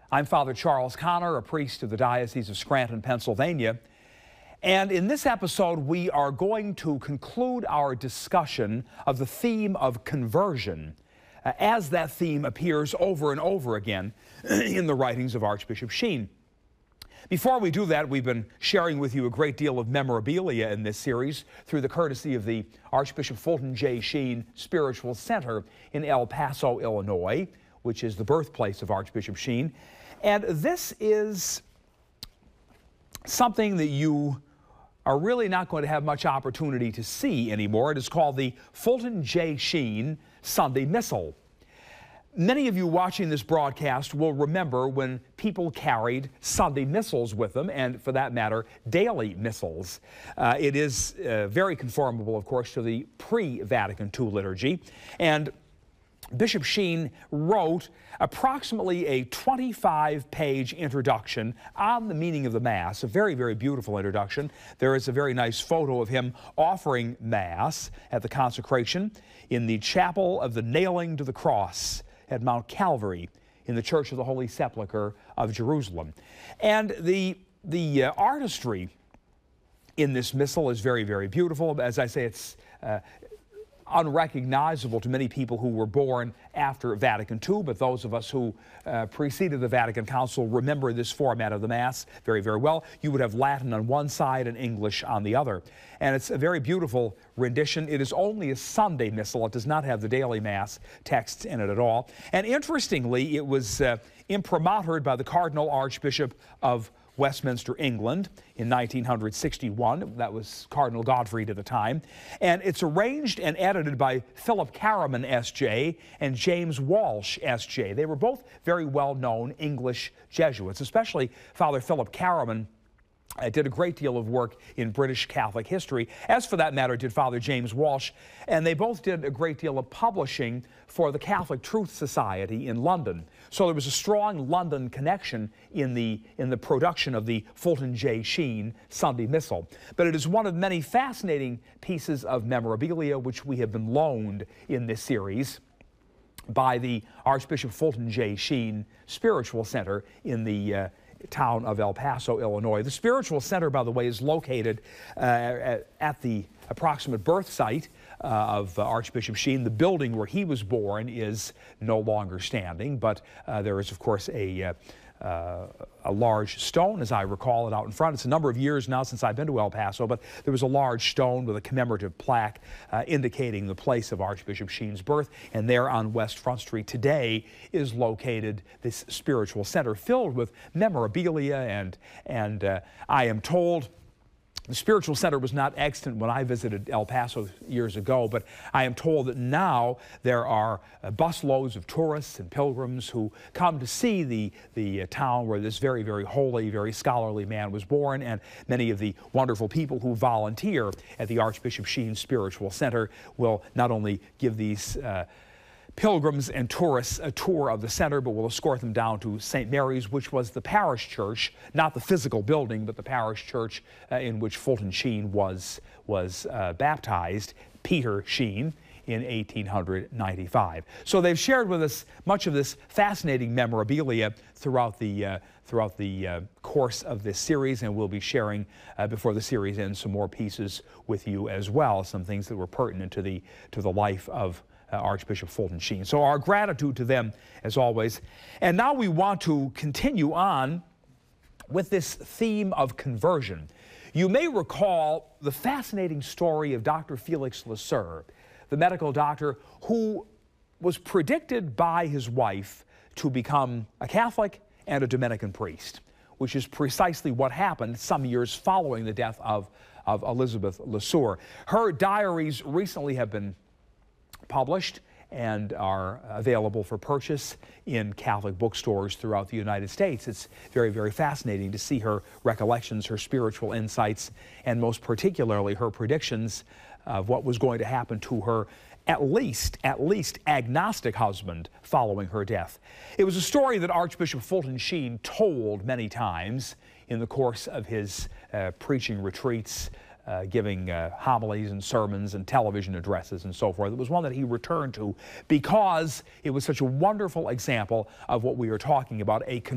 I'm Father Charles Connor, a priest of the Diocese of Scranton, Pennsylvania. And in this episode, we are going to conclude our discussion of the theme of conversion, as that theme appears over and over again in the writings of Archbishop Sheen. Before we do that, we've been sharing with you a great deal of memorabilia in this series through the courtesy of the Archbishop Fulton J. Sheen Spiritual Center in El Paso, Illinois, which is the birthplace of Archbishop Sheen. And this is something that you are really not going to have much opportunity to see anymore. It is called the Fulton J. Sheen Sunday Missal. Many of you watching this broadcast will remember when people carried Sunday missals with them, and for that matter, daily missals. It is very conformable, of course, to the pre-Vatican II liturgy. And Bishop Sheen wrote approximately a 25-page introduction on the meaning of the Mass, a very, very beautiful introduction. There is a very nice photo of him offering Mass at the consecration in the chapel of the Nailing to the Cross at Mount Calvary in the Church of the Holy Sepulchre of Jerusalem. And the artistry in this missal is very, very beautiful. As I say, it's unrecognizable to many people who were born after Vatican II, but those of us who preceded the Vatican Council remember this format of the Mass very, very well. You would have Latin on one side and English on the other. And it's a very beautiful rendition. It is only a Sunday Missal. It does not have the daily Mass texts in it at all. And interestingly, it was imprimatur by the Cardinal Archbishop of Westminster, England, in 1961. That was Cardinal Godfrey at the time. And it's arranged and edited by Philip Caraman, S.J., and James Walsh, S.J. They were both very well-known English Jesuits, especially Father Philip Caraman. Did a great deal of work in British Catholic history, as for that matter did Father James Walsh, and they both did a great deal of publishing for the Catholic Truth Society in London. So there was a strong London connection in the production of the Fulton J. Sheen Sunday Missal. But it is one of many fascinating pieces of memorabilia which we have been loaned in this series by the Archbishop Fulton J. Sheen Spiritual Center in the town of El Paso, Illinois. The Spiritual Center, by the way, is located at the approximate birth site of Archbishop Sheen. The building where he was born is no longer standing, but there is, of course, a large stone, as I recall it, out in front. It's a number of years now since I've been to El Paso, but there was a large stone with a commemorative plaque indicating the place of Archbishop Sheen's birth, and there on West Front Street today is located this spiritual center filled with memorabilia, and I am told the Spiritual Center was not extant when I visited El Paso years ago, but I am told that now there are busloads of tourists and pilgrims who come to see the town where this very, very holy, very scholarly man was born, and many of the wonderful people who volunteer at the Archbishop Sheen Spiritual Center will not only give these pilgrims and tourists a tour of the center, but will escort them down to St. Mary's, which was the parish church, not the physical building, but the parish church in which Fulton Sheen was baptized, Peter Sheen, in 1895. So they've shared with us much of this fascinating memorabilia throughout the course of this series, and we'll be sharing before the series ends some more pieces with you as well, some things that were pertinent to the life of Archbishop Fulton Sheen. So our gratitude to them as always. And now we want to continue on with this theme of conversion. You may recall the fascinating story of Dr. Felix Lesueur, the medical doctor who was predicted by his wife to become a Catholic and a Dominican priest, which is precisely what happened some years following the death of Elizabeth Lesueur. Her diaries recently have been published and are available for purchase in Catholic bookstores throughout the United States. It's very, very fascinating to see her recollections, her spiritual insights, and most particularly her predictions of what was going to happen to her at least agnostic husband following her death. It was a story that Archbishop Fulton Sheen told many times in the course of his preaching retreats, giving homilies and sermons and television addresses and so forth. It was one that he returned to because it was such a wonderful example of what we are talking about, a